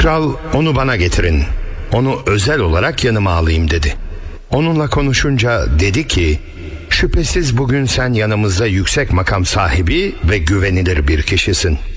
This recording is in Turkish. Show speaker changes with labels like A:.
A: Kral, onu bana getirin. Onu özel olarak yanıma alayım dedi. Onunla konuşunca dedi ki, şüphesiz bugün sen yanımızda yüksek makam sahibi ve güvenilir bir kişisin.